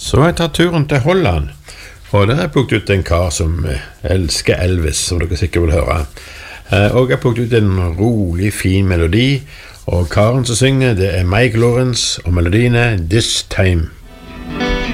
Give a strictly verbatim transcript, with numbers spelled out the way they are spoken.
Så har jeg tatt turen til Holland, og der har jeg plukket ut en kar som elsker Elvis, som dere sikkert vil høre. Og jeg har plukket ut en rolig, fin melodi, og karen som synger, det er Mike Lawrence, og melodien er This Time.